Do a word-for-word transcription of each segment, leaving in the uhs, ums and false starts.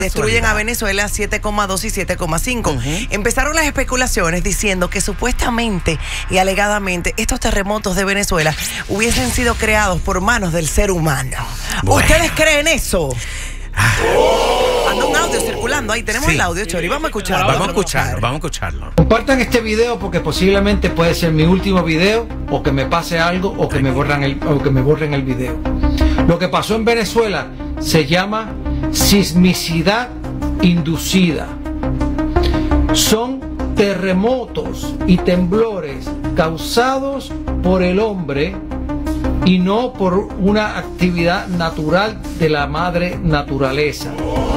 Destruyen a Venezuela siete coma dos y siete coma cinco. Uh-huh. Empezaron las especulaciones diciendo que supuestamente y alegadamente estos terremotos de Venezuela hubiesen sido creados por manos del ser humano. Bueno. ¿Ustedes creen eso? Anda un audio circulando ahí. Tenemos sí. el audio, Chori. Vamos a escucharlo. Vamos a escucharlo, vamos a escucharlo. Compartan este video porque posiblemente puede ser mi último video, o que me pase algo, o que me borran el, o que me borren el video. Lo que pasó en Venezuela se llama sismicidad inducida. Son terremotos y temblores causados por el hombre y no por una actividad natural de la madre naturaleza.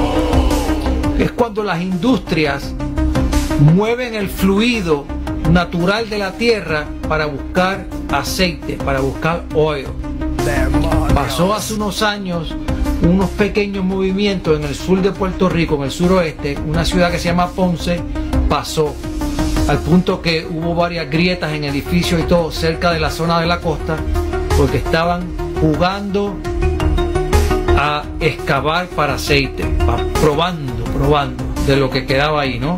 Es cuando las industrias mueven el fluido natural de la tierra para buscar aceite, para buscar oil. Pasó hace unos años unos pequeños movimientos en el sur de Puerto Rico, en el suroeste, una ciudad que se llama Ponce, pasó al punto que hubo varias grietas en edificios y todo cerca de la zona de la costa, porque estaban jugando a excavar para aceite, probando, probando de lo que quedaba ahí, ¿no?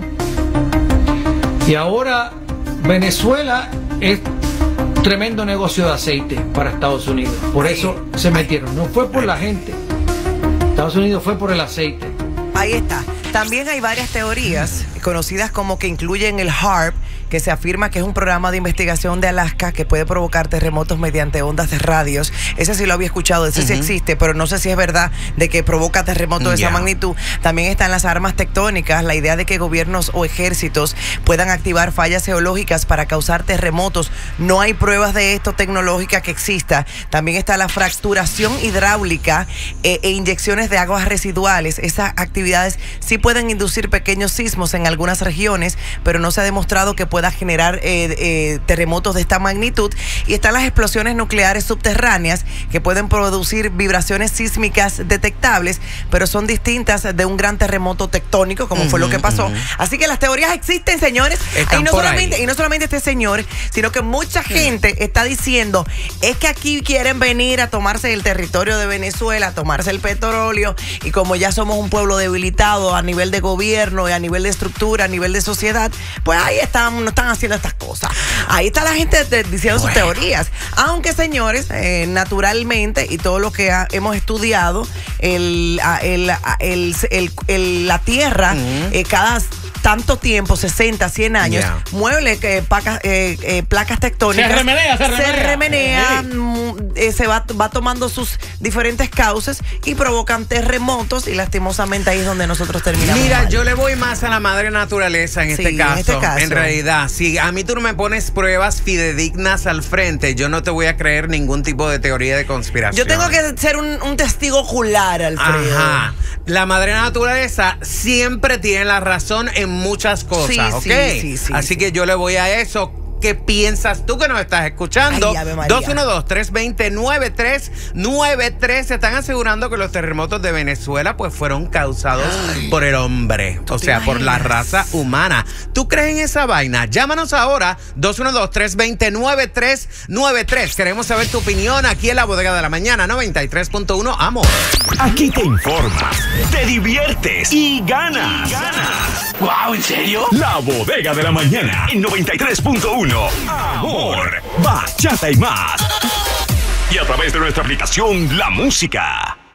Y ahora Venezuela es tremendo negocio de aceite para Estados Unidos, por eso se metieron, no fue por la gente, Estados Unidos fue por el aceite. Ahí está. También hay varias teorías conocidas como que incluyen el HAARP, que se afirma que es un programa de investigación de Alaska que puede provocar terremotos mediante ondas de radios. Ese sí lo había escuchado, ese uh-huh. sí existe, pero no sé si es verdad de que provoca terremotos de yeah. esa magnitud. También están las armas tectónicas, la idea de que gobiernos o ejércitos puedan activar fallas geológicas para causar terremotos. No hay pruebas de esto tecnológica que exista. También está la fracturación hidráulica eh, e inyecciones de aguas residuales. Esas actividades sí pueden inducir pequeños sismos en algunas regiones, pero no se ha demostrado que pueda generar eh, eh, terremotos de esta magnitud. Y están las explosiones nucleares subterráneas que pueden producir vibraciones sísmicas detectables, pero son distintas de un gran terremoto tectónico, como uh-huh, fue lo que pasó. Uh-huh. Así que las teorías existen, señores. Y no, solamente, y no solamente este señor, sino que mucha gente uh-huh. está diciendo, es que aquí quieren venir a tomarse el territorio de Venezuela, a tomarse el petróleo, y como ya somos un pueblo debilitado a nivel de gobierno y a nivel de estructura, a nivel de sociedad, pues ahí están, no están haciendo estas cosas. Ahí está la gente de, diciendo bueno. sus teorías. Aunque, señores, eh, naturalmente, y todo lo que ha, hemos estudiado, el, el, el, el, el, la Tierra, uh-huh. eh, cada tanto tiempo, sesenta, cien años, yeah. mueve eh, placas, eh, eh, placas tectónicas. Se remenea, se remenea. Se remenea, eh, se va, va tomando sus diferentes causas y provocan terremotos, y lastimosamente ahí es donde nosotros terminamos. Mira, mal. yo le voy más a la madre naturaleza en, sí, este caso, en este caso. En realidad, si a mí tú no me pones pruebas fidedignas al frente, yo no te voy a creer ningún tipo de teoría de conspiración. Yo tengo que ser un, un testigo ocular, Alfredo. Ajá. La madre naturaleza siempre tiene la razón en muchas cosas, sí, ¿ok? Sí, sí, sí, Así sí. que yo le voy a eso. ¿Qué piensas tú que nos estás escuchando? dos uno dos, tres dos cero, nueve tres nueve tres. Se están asegurando que los terremotos de Venezuela pues fueron causados Ay, por el hombre, o sea, imaginas? por la raza humana. ¿Tú crees en esa vaina? Llámanos ahora, dos uno dos, tres dos cero, nueve tres nueve tres. Queremos saber tu opinión aquí en la Bodega de la Mañana, noventa y tres punto uno, Amor. Aquí te informas, te diviertes y ganas. Y ganas. Wow, ¿en serio? La Bodega de la Mañana en noventa y tres punto uno. Amor, bachata y más. Y a través de nuestra aplicación La Música.